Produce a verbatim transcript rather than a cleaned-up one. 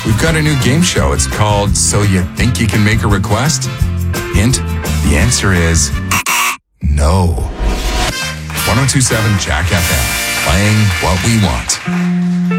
We've got a new game show. It's called So You Think You Can Make a Request? Hint, the answer is no. one oh two point seven Jack F M, playing what we want.